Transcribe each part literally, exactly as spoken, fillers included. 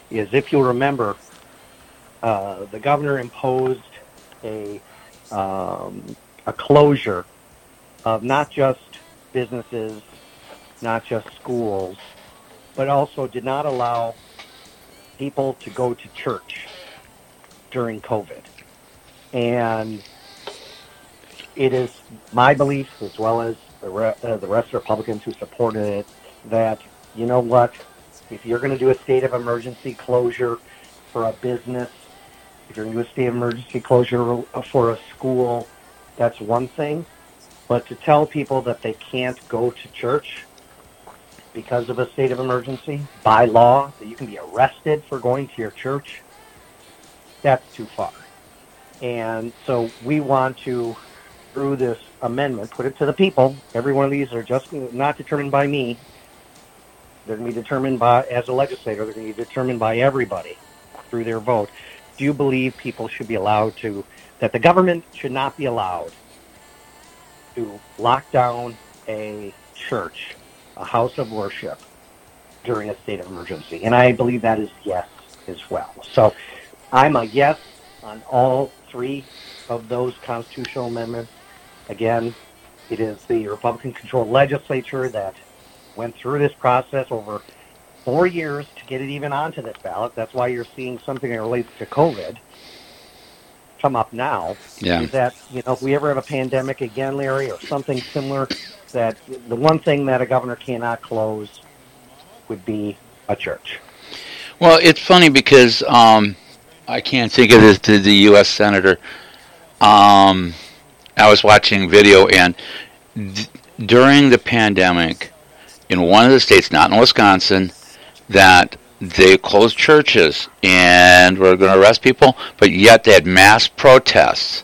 is, if you remember, uh, the governor imposed a um, a closure of not just businesses, not just schools, but also did not allow people to go to church during COVID. And it is my belief, as well as the, re- uh, the rest of Republicans who supported it, that, you know what, if you're going to do a state of emergency closure for a business, if you're going to do a state of emergency closure for a school, that's one thing. But to tell people that they can't go to church because of a state of emergency, by law, that you can be arrested for going to your church, that's too far. And so we want to, through this amendment, put it to the people. Every one of these are just not determined by me. They're going to be determined by, as a legislator, they're going to be determined by everybody through their vote. Do you believe people should be allowed to, that the government should not be allowed to lock down a church, a house of worship, during a state of emergency? And I believe that is yes as well. So I'm a yes on all three of those constitutional amendments. Again, it is the Republican-controlled legislature that went through this process over four years to get it even onto this ballot. That's why you're seeing something that relates to COVID come up now. Yeah. Is that, you know, if we ever have a pandemic again, Larry, or something similar, that the one thing that a governor cannot close would be a church. Well, it's funny because um, I can't think of this to the U S senator. Um, I was watching video, and d- during the pandemic, in one of the states, not in Wisconsin, that they closed churches and were going to arrest people, but yet they had mass protests.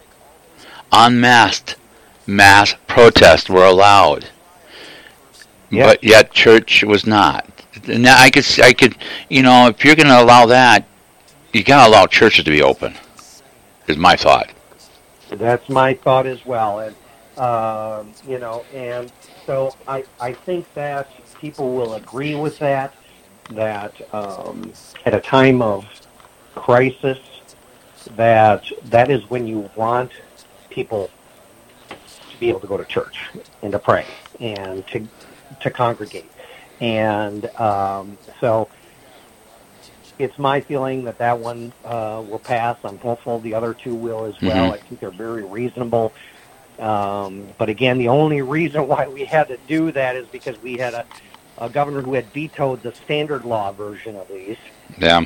Unmasked mass protests were allowed, Yeah. but yet church was not. Now I could, I could, you know, if you're going to allow that, you got to allow churches to be open. Is my thought. That's my thought as well. And, um, you know, and so I, I think that people will agree with that, that um, at a time of crisis, that that is when you want people to be able to go to church and to pray and to to congregate. And um, so it's my feeling that that one uh, will pass. I'm hopeful the other two will as well. Mm-hmm. I think they're very reasonable. Um, but again, the only reason why we had to do that is because we had a, a governor who had vetoed the standard law version of these. Yeah.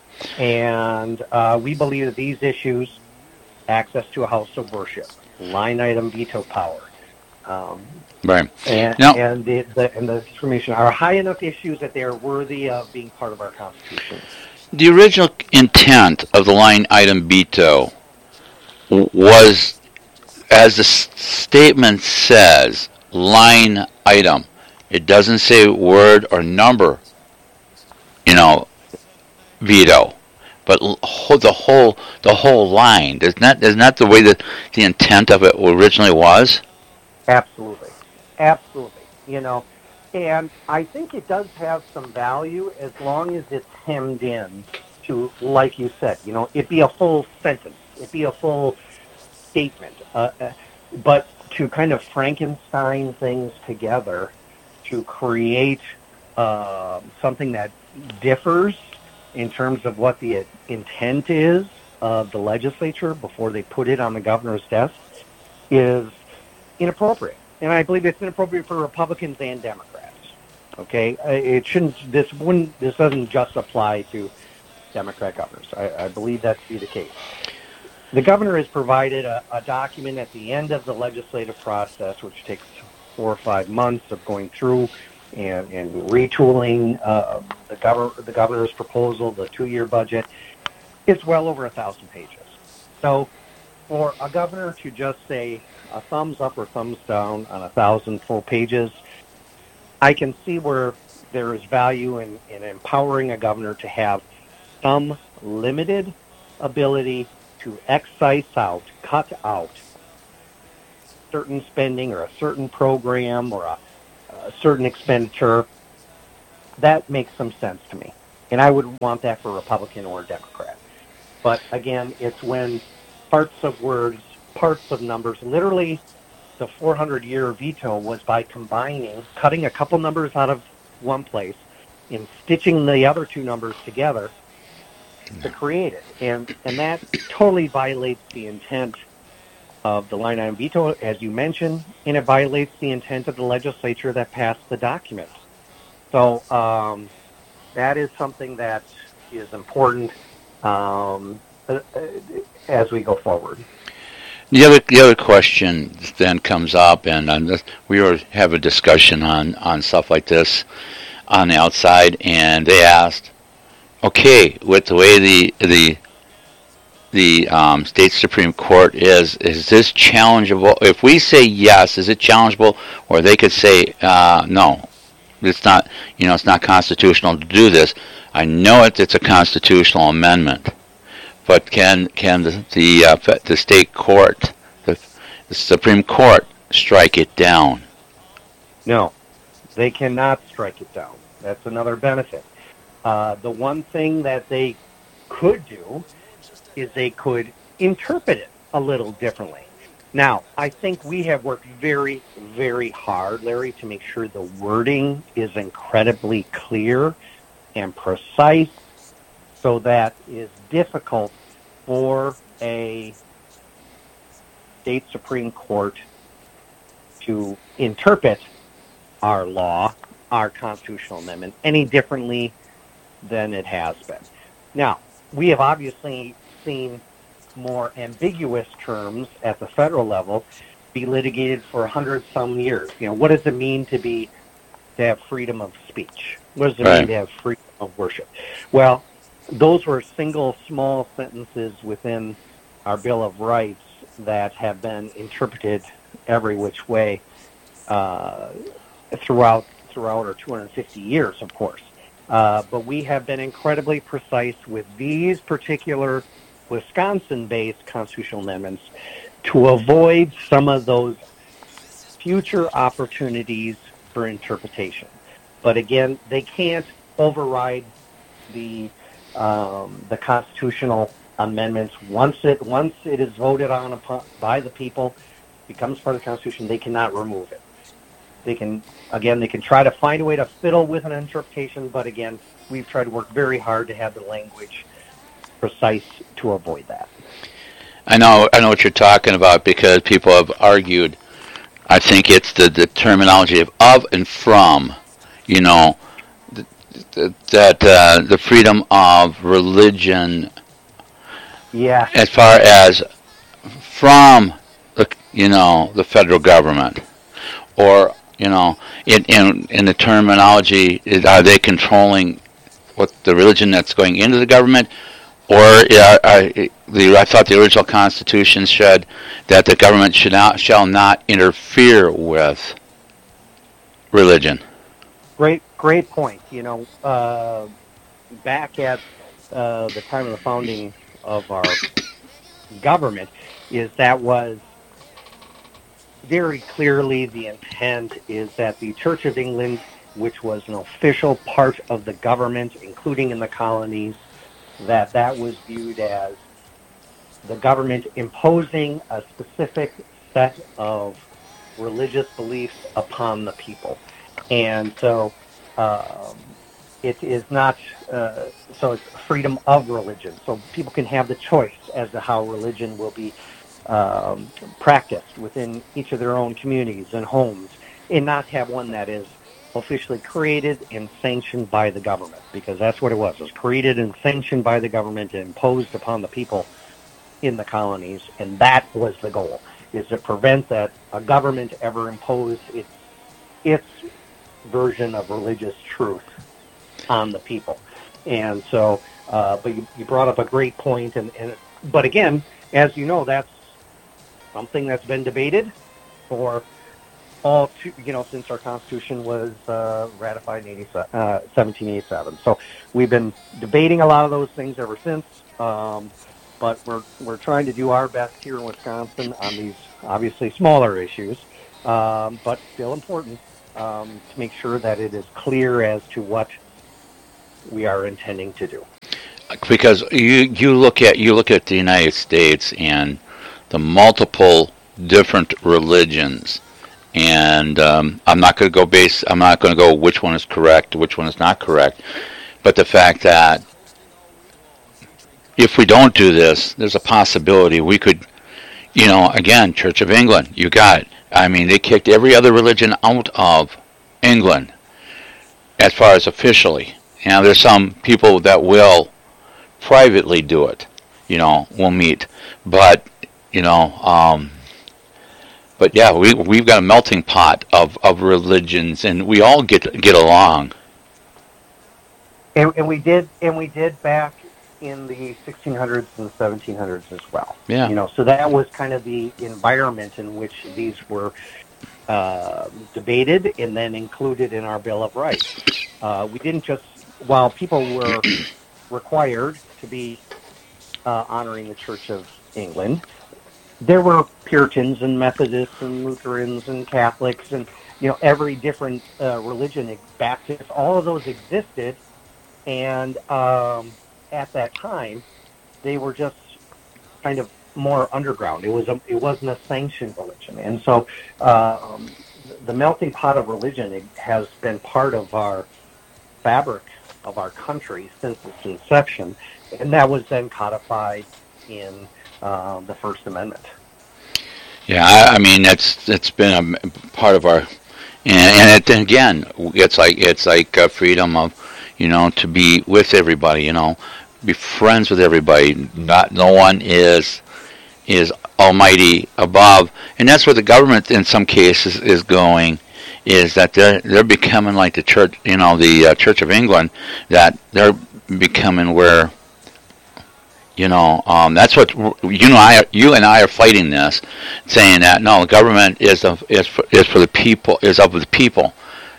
And uh, we believe that these issues, access to a house of worship, line item veto power, um, Right. and, Now, and, the, the, and the discrimination are high enough issues that they are worthy of being part of our Constitution. the original intent of the line item veto was, as the s- statement says, line item. It doesn't say word or number, you know, veto, but l- ho- the whole the whole line. Isn't that isn't that the way that the intent of it originally was? Absolutely. Absolutely. You know, and I think it does have some value as long as it's hemmed in to, like you said, you know, it be a full sentence, it be a full statement. Uh, uh, but to kind of Frankenstein things together to create uh, something that differs in terms of what the intent is of the legislature before they put it on the governor's desk is inappropriate. And I believe it's inappropriate for Republicans and Democrats. Okay, it shouldn't. This wouldn't. This doesn't just apply to Democrat governors. I, I believe that to be the case. The governor has provided a, a document at the end of the legislative process, which takes four or five months of going through and, and retooling uh, the governor the governor's proposal, the two-year budget. It's well over a thousand pages. So, for a governor to just say a thumbs up or thumbs down on a thousand full pages, I can see where there is value in, in empowering a governor to have some limited ability to excise out, cut out certain spending or a certain program or a, a certain expenditure. That makes some sense to me. And I would want that for Republican or Democrat. But again, it's when parts of words, parts of numbers, literally the four hundred year veto was by combining, cutting a couple numbers out of one place and stitching the other two numbers together to create it. And, and that totally violates the intent of the line item veto, as you mentioned, and it violates the intent of the legislature that passed the document. So um, that is something that is important um, as we go forward. The other the other question then comes up, and um, this, we were have a discussion on, on stuff like this on the outside, and they asked, okay, with the way the the the um, state Supreme Court is, is this challengeable? If we say yes, is it challengeable? Or they could say uh, no, it's not. You know, it's not constitutional to do this. I know it, it's a constitutional amendment, but can can the the, uh, the state court, the, the Supreme Court, strike it down? No, they cannot strike it down. That's another benefit. Uh, the one thing that they could do is they could interpret it a little differently. Now, I think we have worked very, very hard, Larry, to make sure the wording is incredibly clear and precise so that it is difficult for a state Supreme Court to interpret our law, our constitutional amendment, any differently than it has been. Now, we have obviously seen more ambiguous terms at the federal level be litigated for a hundred some years. You know, what does it mean to be to have freedom of speech? What does it right. mean to have freedom of worship? Well, those were single small sentences within our Bill of Rights that have been interpreted every which way uh, throughout throughout our two hundred fifty years, of course. Uh, but we have been incredibly precise with these particular Wisconsin-based constitutional amendments to avoid some of those future opportunities for interpretation. But again, they can't override the um, the constitutional amendments once it once it is voted on upon, by the people, becomes part of the Constitution. They cannot remove it. They can again they can try to find a way to fiddle with an interpretation, but again, we've tried to work very hard to have the language precise to avoid that. I know, I know what you're talking about because people have argued. I think it's the, the terminology of of and from. You know, th- th- that uh, the freedom of religion. Yeah. As far as from the you know the federal government, or you know, in in, in the terminology, is, are they controlling what the religion that's going into the government? Or uh, I, the, I thought the original Constitution said that the government should not, shall not interfere with religion. Great, great point. You know, uh, back at uh, the time of the founding of our government, is that was very clearly the intent is that the Church of England, which was an official part of the government, including in the colonies, that that was viewed as the government imposing a specific set of religious beliefs upon the people. And so um, it is not, uh, so it's freedom of religion. So people can have the choice as to how religion will be um, practiced within each of their own communities and homes, and not have one that is officially created and sanctioned by the government, because that's what it was. It was created and sanctioned by the government and imposed upon the people in the colonies, and that was the goal, is to prevent that a government ever imposed its its version of religious truth on the people. And so, uh, but you, you brought up a great point, and, and but again, as you know, that's something that's been debated for all two, you know, since our Constitution was uh, ratified in uh, seventeen eighty-seven. So we've been debating a lot of those things ever since. Um, but we're we're trying to do our best here in Wisconsin on these obviously smaller issues, um, but still important, um, to make sure that it is clear as to what we are intending to do. Because you you look at you look at the United States and the multiple different religions, and um, I'm not going to go base. I'm not going to go which one is correct, which one is not correct. But the fact that if we don't do this, there's a possibility we could, you know, again, Church of England, you got it. I mean, they kicked every other religion out of England as far as officially. Now, there's some people that will privately do it, you know, we'll meet. But, you know, um, but yeah, we, we've got a melting pot of, of religions, and we all get get along. And, and we did, and we did back in the sixteen hundreds and seventeen hundreds as well. Yeah. You know, so that was kind of the environment in which these were uh, debated and then included in our Bill of Rights. Uh, we didn't just, while people were required to be uh, honoring the Church of England, there were Puritans and Methodists and Lutherans and Catholics and, you know, every different uh, religion, Baptists, all of those existed. And um, at that time, they were just kind of more underground. It was a, it wasn't a sanctioned religion, and so um, the melting pot of religion has been part of our fabric of our country since its inception, and that was then codified in uh, the First Amendment. Yeah, I, I mean that's it's been a part of our, and, and it, again, it's like it's like uh, freedom of, you know, to be with everybody, you know, be friends with everybody. Not no one is is almighty above, and that's where the government in some cases is going. Is that they're they're becoming like the church, you know, the uh, Church of England, that they're becoming where, you know, um, that's what you know. I you and I are fighting this, saying that no, the government is of is for, is for the people, is of the people,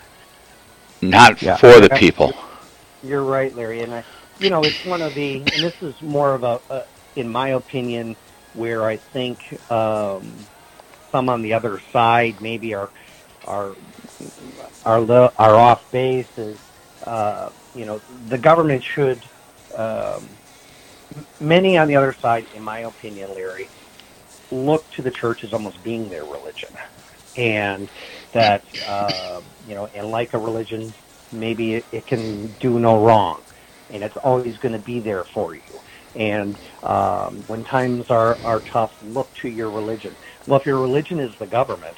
not yeah. for the people. You're right, Larry, and I, you know, it's one of the, and this is more of a, a in my opinion, where I think um, some on the other side maybe are are are are off base. Is uh, you know, the government should. Um, many on the other side, in my opinion, Larry, look to the church as almost being their religion, and that uh, you know, and like a religion, maybe it, it can do no wrong, and it's always going to be there for you. And um, when times are, are tough, look to your religion. Well, if your religion is the government,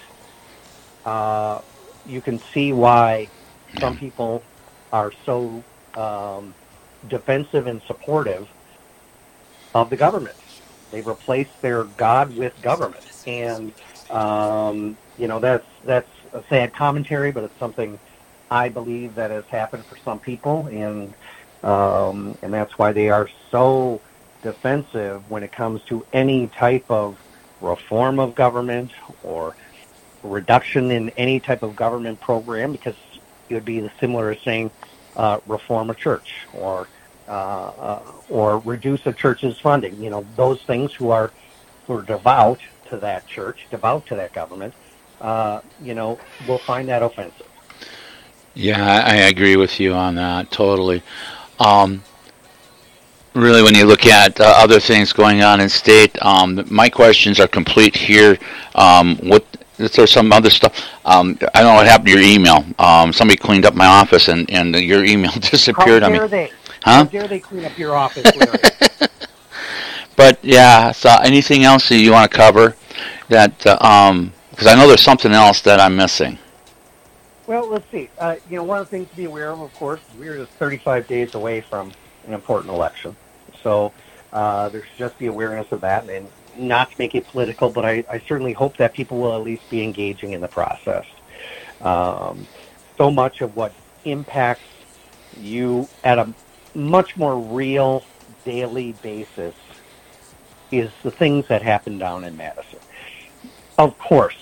uh, you can see why some people are so um, defensive and supportive of the government. They've replaced their God with government. And, um, you know, that's, that's a sad commentary, but it's something I believe that has happened for some people, and um, and that's why they are so defensive when it comes to any type of reform of government or reduction in any type of government program, because it would be similar as saying uh, reform a church or uh, uh, or reduce a church's funding. You know, those things who are who are devout to that church, devout to that government, uh, you know, will find that offensive. Yeah, I agree with you on that totally. Um, really, when you look at uh, other things going on in state, um, my questions are complete here. Um, what is there some other stuff? Um, I don't know what happened to your email. Um, somebody cleaned up my office, and, and your email disappeared How on me. dare they? Huh? How dare they clean up your office, Larry? But yeah, so anything else that you want to cover? That uh, um, because I know there's something else that I'm missing. Well, let's see. Uh, you know, one of the things to be aware of, of course, is we're just thirty-five days away from an important election. So uh, there's just the awareness of that, and not to make it political, but I, I certainly hope that people will at least be engaging in the process. Um, so much of what impacts you at a much more real daily basis is the things that happen down in Madison. Of course,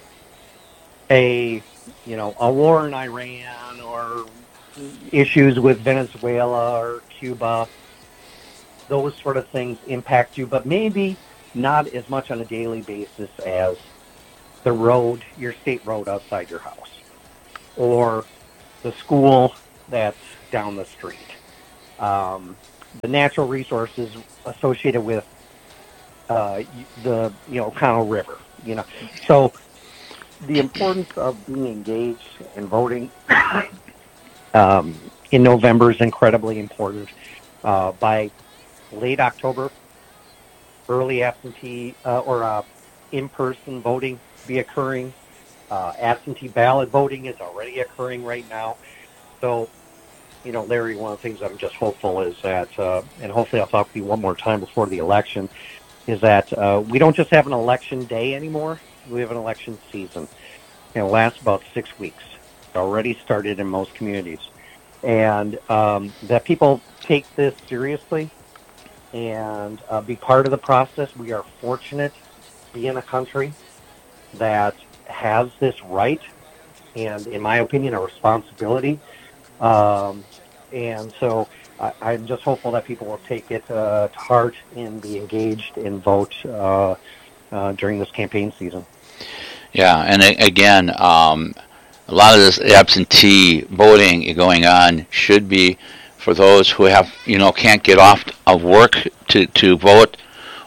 a you know, a war in Iran or issues with Venezuela or Cuba, those sort of things impact you, but maybe not as much on a daily basis as the road, your state road outside your house, or the school that's down the street, um, the natural resources associated with uh, the you know O'Connell River. You know, so the importance of being engaged and voting um, in November is incredibly important. Uh, by late October, early absentee uh, or uh, in-person voting be occurring. Uh, absentee ballot voting is already occurring right now. So, you know, Larry, one of the things I'm just hopeful is that, uh, and hopefully I'll talk to you one more time before the election, is that uh, we don't just have an election day anymore. We have an election season. And it lasts about six weeks. It's already started in most communities. And um, that people take this seriously and uh, be part of the process. We are fortunate to be in a country that has this right and, in my opinion, a responsibility. Um, and so I, I'm just hopeful that people will take it uh, to heart and be engaged and vote uh, uh, during this campaign season. Yeah, and again, um, a lot of this absentee voting going on should be for those who have, you know, can't get off of work to, to vote,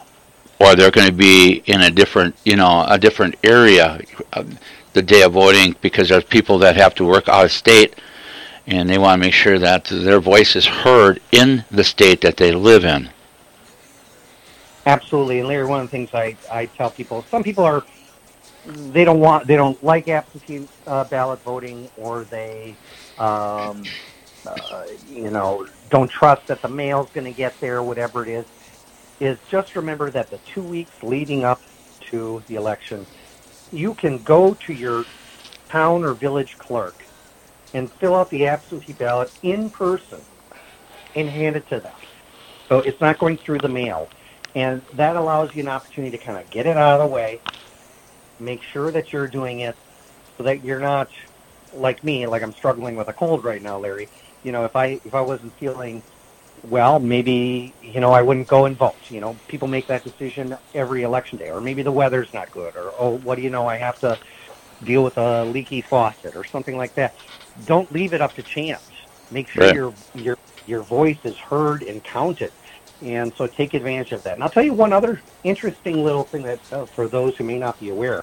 or they're going to be in a different, you know, a different area the day of voting because there's people that have to work out of state, and they want to make sure that their voice is heard in the state that they live in. Absolutely, and Larry, one of the things I, I tell people, some people are, they don't want, they don't like absentee uh, ballot voting, or they, um, uh, you know, don't trust that the mail's going to get there, whatever it is, is just remember that the two weeks leading up to the election, you can go to your town or village clerk and fill out the absentee ballot in person and hand it to them. So it's not going through the mail. And that allows you an opportunity to kind of get it out of the way, make sure that you're doing it so that you're not like me, like I'm struggling with a cold right now, Larry. You know, if I if I wasn't feeling well, maybe, you know, I wouldn't go and vote. You know, people make that decision every election day. Or maybe the weather's not good. Or, oh, what do you know, I have to deal with a leaky faucet or something like that. Don't leave it up to chance. Make sure Right. your your your voice is heard and counted. And so take advantage of that. And I'll tell you one other interesting little thing that, uh, for those who may not be aware,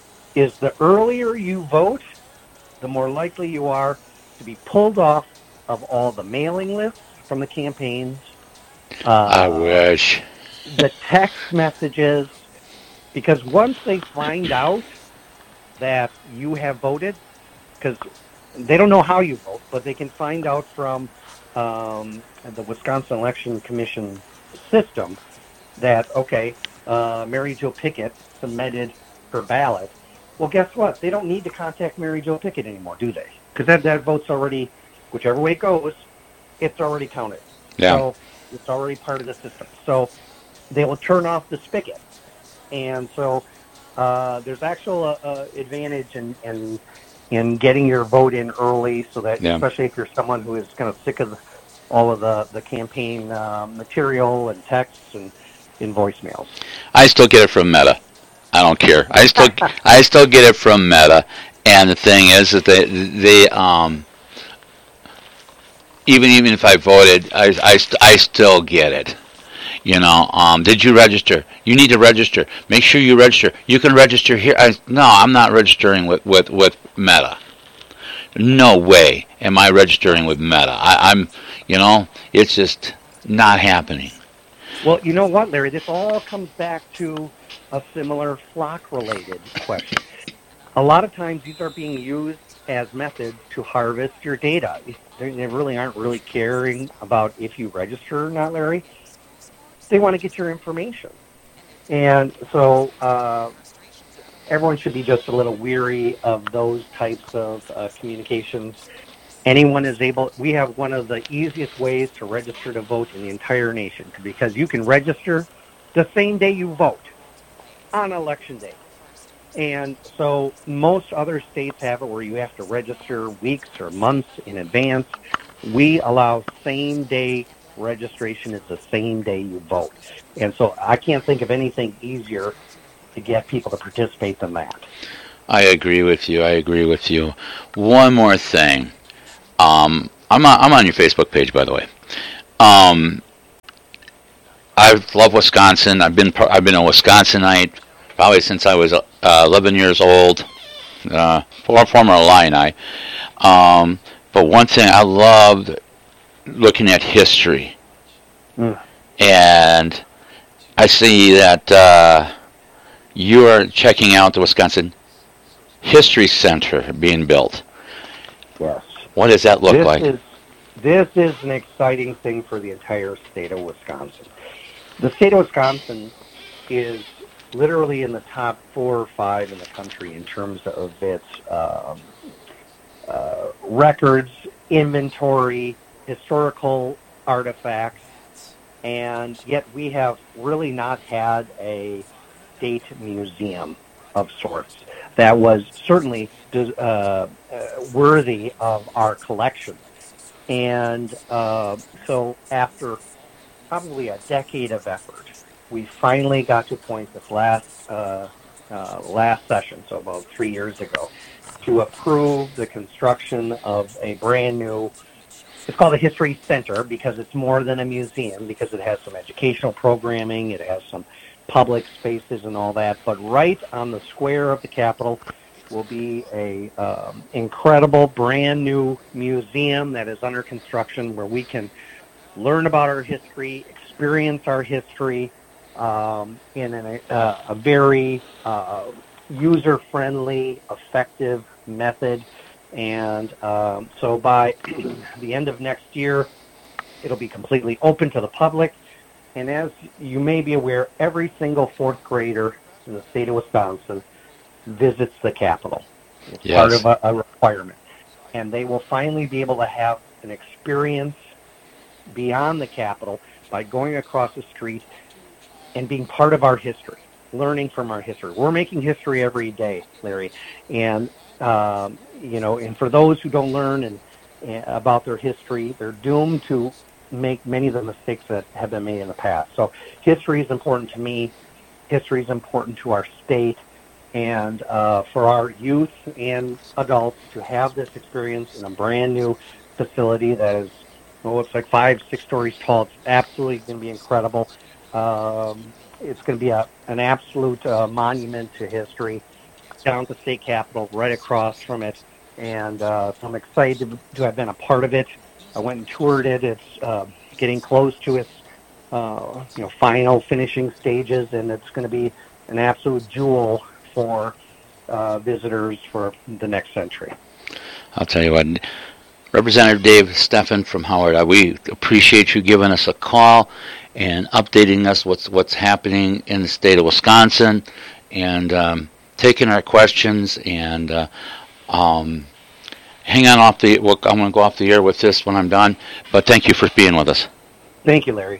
is the earlier you vote, the more likely you are to be pulled off of all the mailing lists from the campaigns. Uh, I wish. The text messages, because once they find out that you have voted, because they don't know how you vote, but they can find out from um, the Wisconsin Election Commission system that, okay, uh, Mary Jo Pickett submitted her ballot. Well, guess what? They don't need to contact Mary Jo Pickett anymore, do they? Because that, that vote's already, whichever way it goes, it's already counted. Yeah. So it's already part of the system. So they will turn off the spigot. And so uh, there's actual uh, uh, advantage in, in in getting your vote in early, so that, Yeah. especially if you're someone who is kind of sick of all of the, the campaign uh, material and texts and in voicemails. I still get it from Meta. I don't care. I still I still get it from Meta, and the thing is that they they um even even if I voted, I I, st- I still get it. You know, um, did you register? You need to register. Make sure you register. You can register here. I, no, I'm not registering with, with, with Meta. No way am I registering with Meta. I, I'm, you know, it's just not happening. Well, you know what, Larry? This all comes back to a similar flock-related question. A lot of times these are being used as methods to harvest your data. They really aren't really caring about if you register or not, Larry. They want to get your information. And so uh, everyone should be just a little weary of those types of uh, communications. Anyone is able, we have one of the easiest ways to register to vote in the entire nation, because you can register the same day you vote on election day. And so most other states have it where you have to register weeks or months in advance. We allow same day registration. Is the same day you vote. And so I can't think of anything easier to get people to participate than that. I agree with you. I agree with you. One more thing. Um, I'm on, I'm on your Facebook page, by the way. Um, I love Wisconsin. I've been I've been a Wisconsinite probably since I was uh, eleven years old. Uh, former Illini. Um, but one thing I loved looking at history, mm. and I see that uh, you are checking out the Wisconsin History Center being built. Yes. What does that look this like? Is, this is an exciting thing for the entire state of Wisconsin. The state of Wisconsin is literally in the top four or five in the country in terms of its um, uh, records, inventory, historical artifacts, and yet we have really not had a state museum of sorts that was certainly uh, uh, worthy of our collection. And uh, so after probably a decade of effort, we finally got to a point this last uh, uh, last session, so about three years ago, to approve the construction of a brand new, it's called a History Center because it's more than a museum, because it has some educational programming, it has some public spaces and all that, but right on the square of the Capitol will be a um, incredible brand new museum that is under construction where we can learn about our history, experience our history, Um, in an, uh, a very uh, user-friendly, effective method. And um, so by the end of next year, it'll be completely open to the public. And as you may be aware, every single fourth grader in the state of Wisconsin visits the Capitol. It's yes. part of a, a requirement. And they will finally be able to have an experience beyond the Capitol by going across the street and being part of our history, learning from our history. We're making history every day, Larry. And, um, you know, and for those who don't learn and, and about their history, they're doomed to make many of the mistakes that have been made in the past. So history is important to me. History is important to our state. And uh, for our youth and adults to have this experience in a brand new facility that is, well, it's like five, six stories tall. It's absolutely going to be incredible. Um, it's going to be a, an absolute uh, monument to history down at the state capitol, right across from it. And uh, so I'm excited to, to have been a part of it. I went and toured it. It's uh, getting close to its uh, you know, final finishing stages, and it's going to be an absolute jewel for uh, visitors for the next century. I'll tell you what, Representative Dave Steffen from Howard, we appreciate you giving us a call and updating us what's what's happening in the state of Wisconsin, and um, taking our questions. And uh, um, hang on off the. Well, I'm going to go off the air with this when I'm done. But thank you for being with us. Thank you, Larry.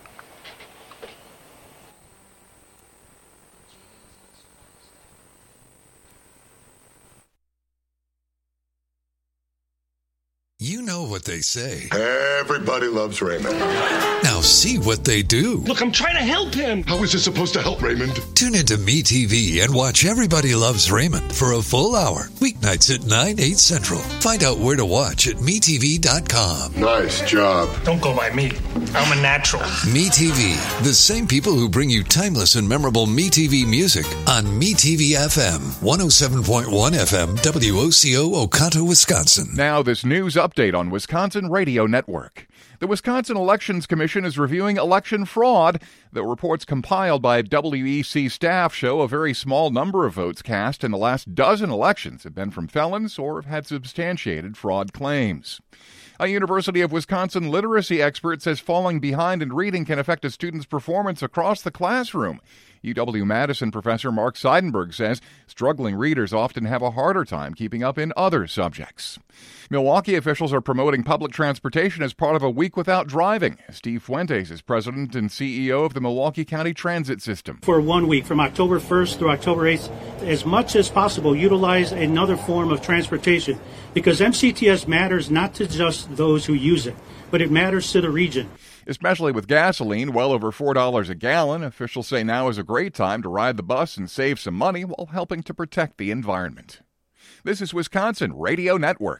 You know what they say. Everybody loves Raymond. Now see what they do. Look, I'm trying to help him. How is this supposed to help, Raymond? Tune into MeTV and watch Everybody Loves Raymond for a full hour. Weeknights at nine, eight Central. Find out where to watch at me T V dot com. Nice job. Don't go by me. I'm a natural. MeTV, the same people who bring you timeless and memorable MeTV music on MeTV F M, one oh seven point one F M, W O C O, Oconto, Wisconsin. Now this news update on Wisconsin Radio Network. The Wisconsin Elections Commission is reviewing election fraud. The reports compiled by W E C staff show a very small number of votes cast in the last dozen elections have been from felons or have had substantiated fraud claims. A University of Wisconsin literacy expert says falling behind in reading can affect a student's performance across the classroom. U W-Madison professor Mark Seidenberg says struggling readers often have a harder time keeping up in other subjects. Milwaukee officials are promoting public transportation as part of a week without driving. Steve Fuentes is president and C E O of the Milwaukee County Transit System. For one week, from October first through October eighth, as much as possible, utilize another form of transportation, because M C T S matters not to just those who use it, but it matters to the region. Especially with gasoline well over four dollars a gallon, officials say now is a great time to ride the bus and save some money while helping to protect the environment. This is Wisconsin Radio Network.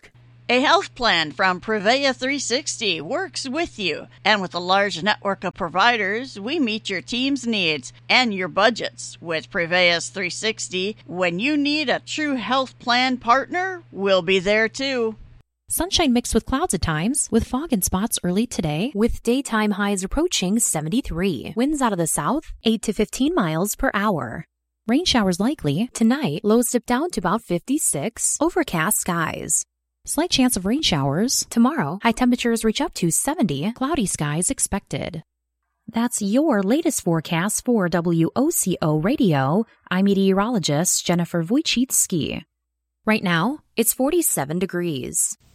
A health plan from Prevea three sixty works with you, and with a large network of providers, we meet your team's needs and your budgets. With Prevea's three sixty, when you need a true health plan partner, we'll be there too. Sunshine mixed with clouds at times, with fog and spots early today, with daytime highs approaching seventy-three. Winds out of the south, eight to fifteen miles per hour. Rain showers likely. Tonight, lows dip down to about fifty-six. Overcast skies. Slight chance of rain showers. Tomorrow, high temperatures reach up to seventy. Cloudy skies expected. That's your latest forecast for W O C O Radio. I'm meteorologist Jennifer Wojcicki. Right now, it's forty-seven degrees.